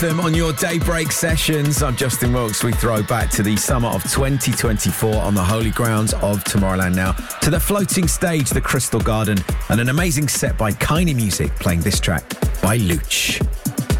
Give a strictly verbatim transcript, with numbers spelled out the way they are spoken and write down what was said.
Them on your daybreak sessions. I'm Justin Wilkes. We throw back to the summer of twenty twenty-four on the holy grounds of Tomorrowland now, to the floating stage, the Crystal Garden, and an amazing set by Kiney Music playing this track by Luch.